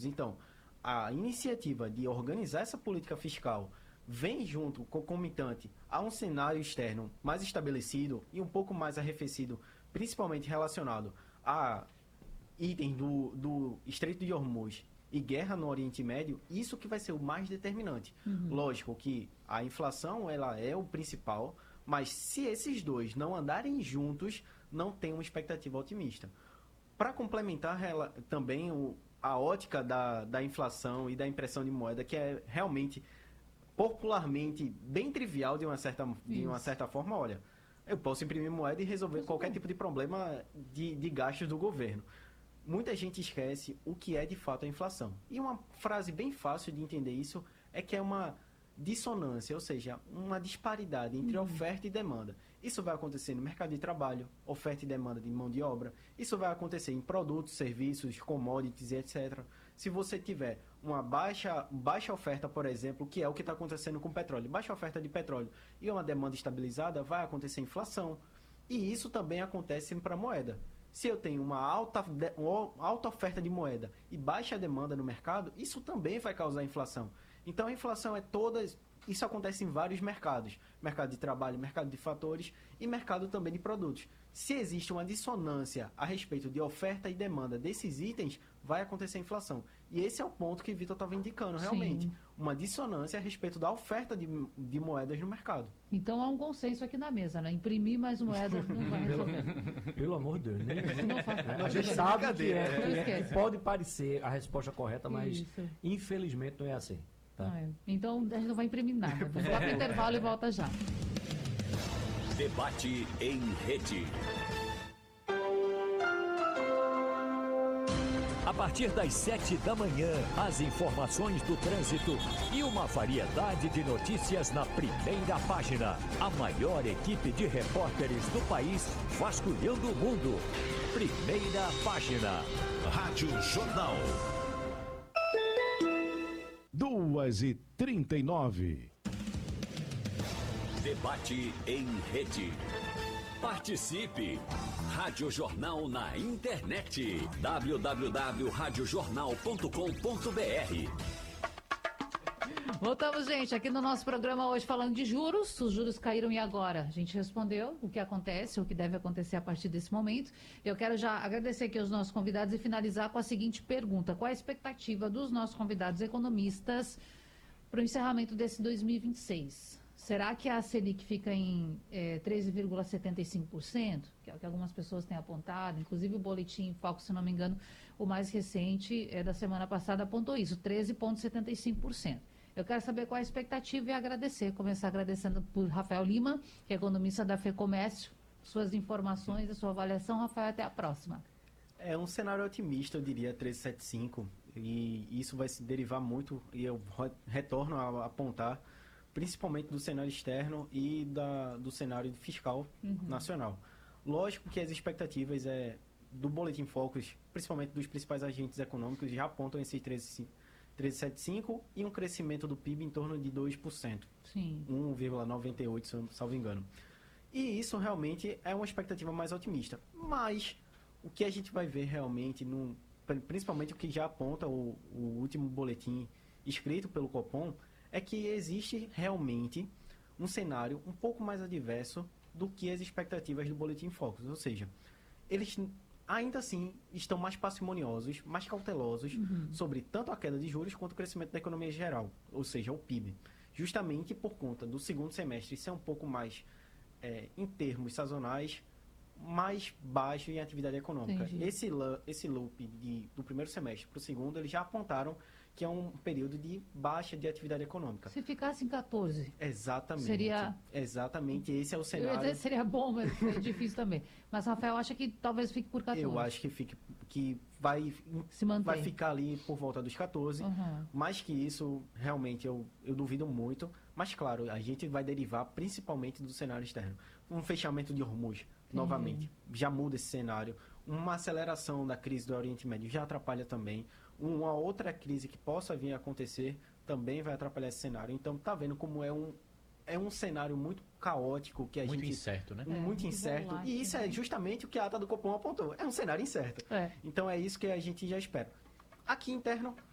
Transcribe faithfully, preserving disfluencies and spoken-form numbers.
Unidos. Então, a iniciativa de organizar essa política fiscal vem junto, concomitante, a um cenário externo mais estabelecido e um pouco mais arrefecido, principalmente relacionado a itens do, do Estreito de Hormuz e guerra no Oriente Médio, isso que vai ser o mais determinante. Uhum. Lógico que a inflação ela é o principal, mas se esses dois não andarem juntos, não tem uma expectativa otimista. Para complementar ela, também o, a ótica da, da inflação e da impressão de moeda, que é realmente popularmente bem trivial de uma certa, de uma certa forma, olha, eu posso imprimir moeda e resolver Isso qualquer bem. tipo de problema de, de gastos do governo. Muita gente esquece o que é de fato a inflação. E uma frase bem fácil de entender isso é que é uma dissonância, ou seja, uma disparidade entre uhum. oferta e demanda. Isso vai acontecer no mercado de trabalho, oferta e demanda de mão de obra. Isso vai acontecer em produtos, serviços, commodities e etcétera. Se você tiver uma baixa, baixa oferta, por exemplo, que é o que está acontecendo com o petróleo, baixa oferta de petróleo e uma demanda estabilizada, vai acontecer inflação. E isso também acontece para a moeda. Se eu tenho uma alta, uma alta oferta de moeda e baixa demanda no mercado, isso também vai causar inflação. Então, a inflação é todas... Isso acontece em vários mercados. Mercado de trabalho, mercado de fatores e mercado também de produtos. Se existe uma dissonância a respeito de oferta e demanda desses itens, vai acontecer inflação. E esse é o ponto que o Vitor estava indicando, realmente. Sim. Uma dissonância a respeito da oferta de, de moedas no mercado. Então, há um consenso aqui na mesa, né? Imprimir mais moedas não vai resolver. Pelo amor de Deus, né? Não faz A gente sabe que, é, que, é, que pode parecer a resposta correta, mas Isso. infelizmente não é assim. Tá. Ah, é. Então a gente não vai imprimir nada. Vamos lá para o intervalo e volta já. Debate em rede. A partir das sete da manhã, as informações do trânsito e uma variedade de notícias na primeira página. A maior equipe de repórteres do país vasculhando o mundo. Primeira página. Rádio Jornal. duas e trinta e nove. Debate em rede. Participe! Rádio Jornal na internet. w w w ponto rádio jornal ponto com ponto b r. Voltamos, gente, aqui no nosso programa hoje falando de juros. Os juros caíram e agora? A gente respondeu o que acontece, o que deve acontecer a partir desse momento. Eu quero já agradecer aqui aos nossos convidados e finalizar com a seguinte pergunta. Qual a expectativa dos nossos convidados economistas para o encerramento desse dois mil e vinte e seis? Será que a Selic fica em é, treze vírgula setenta e cinco por cento? Que é o que algumas pessoas têm apontado. Inclusive o boletim Foco, se não me engano, o mais recente é da semana passada apontou isso, treze vírgula setenta e cinco por cento. Eu quero saber qual é a expectativa e agradecer. Começar agradecendo por Rafael Lima, que é economista da FEComércio, suas informações e sua avaliação. Rafael, até a próxima. É um cenário otimista, eu diria, treze vírgula setenta e cinco, e isso vai se derivar muito, e eu retorno a apontar, principalmente do cenário externo e da, do cenário fiscal uhum. nacional. Lógico que as expectativas é, do Boletim Focus, principalmente dos principais agentes econômicos, já apontam esses treze vírgula setenta e cinco e um crescimento do P I B em torno de dois por cento. Sim. um vírgula noventa e oito por cento, salvo engano. E isso realmente é uma expectativa mais otimista. Mas o que a gente vai ver realmente, no, principalmente o que já aponta o, o último boletim escrito pelo Copom, é que existe realmente um cenário um pouco mais adverso do que as expectativas do Boletim Focus. Ou seja, eles ainda assim estão mais parcimoniosos, mais cautelosos uhum. sobre tanto a queda de juros quanto o crescimento da economia geral, ou seja, o P I B. Justamente por conta do segundo semestre ser um pouco mais, é, em termos sazonais, mais baixo em atividade econômica. Esse, esse loop de, do primeiro semestre para o segundo, eles já apontaram que é um período de baixa de atividade econômica. Se ficasse em quatorze. Exatamente. Seria... Exatamente, esse é o cenário. Eu ia dizer, seria bom, mas é difícil também. Mas Rafael acha que talvez fique por quatorze. Eu acho que, fique, que vai, Se vai ficar ali por volta dos quatorze. Uhum. Mais que isso, realmente, eu, eu duvido muito. Mas, claro, a gente vai derivar principalmente do cenário externo. Um fechamento de Hormuz, novamente, uhum. já muda esse cenário. Uma aceleração da crise do Oriente Médio já atrapalha também. Uma outra crise que possa vir a acontecer também vai atrapalhar esse cenário. Então, tá vendo como é um, é um cenário muito caótico que a muito gente... Muito incerto, né? Um, é, muito incerto. E isso é justamente o que a ata do Copom apontou. É um cenário incerto. É. Então, é isso que a gente já espera. Aqui interno,